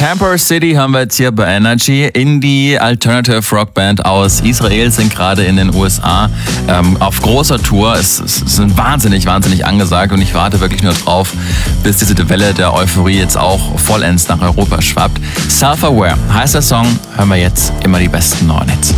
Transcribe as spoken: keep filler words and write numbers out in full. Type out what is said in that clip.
Camper City haben wir jetzt hier bei Energy. Indie Alternative Rock Band aus Israel sind gerade in den U S A ähm, auf großer Tour. Es, es sind wahnsinnig, wahnsinnig angesagt und ich warte wirklich nur drauf, bis diese Welle der Euphorie jetzt auch vollends nach Europa schwappt. Self-Aware heißt der Song. Hören wir jetzt immer die besten neuen Hits.